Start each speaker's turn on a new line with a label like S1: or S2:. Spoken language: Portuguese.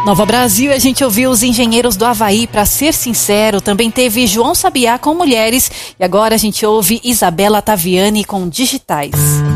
S1: Nova Brasil, a gente ouviu os Engenheiros do Havaí, Pra Ser Sincero. Também teve João Sabiá com Mulheres. E agora a gente ouve Isabela Taviani com Digitais.